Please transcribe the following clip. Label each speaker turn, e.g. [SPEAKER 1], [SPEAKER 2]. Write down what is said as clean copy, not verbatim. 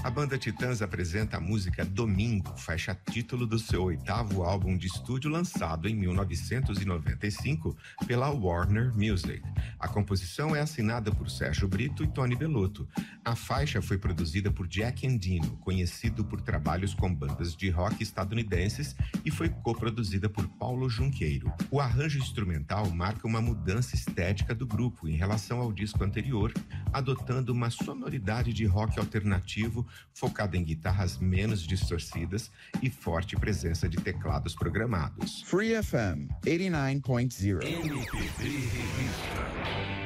[SPEAKER 1] A banda Titãs apresenta a música Domingo, faixa título do seu 8º álbum de estúdio lançado em 1995 pela Warner Music. A composição é assinada por Sérgio Brito e Tony Bellotto. A faixa foi produzida por Jack Endino, conhecido por trabalhos com bandas de rock estadunidenses, e foi coproduzida por Paulo Junqueiro. O arranjo instrumental marca uma mudança estética do grupo em relação ao disco anterior, adotando uma sonoridade de rock alternativo focada em guitarras menos distorcidas e forte presença de teclados programados.
[SPEAKER 2] Free FM 89.0.
[SPEAKER 3] MPB Revista.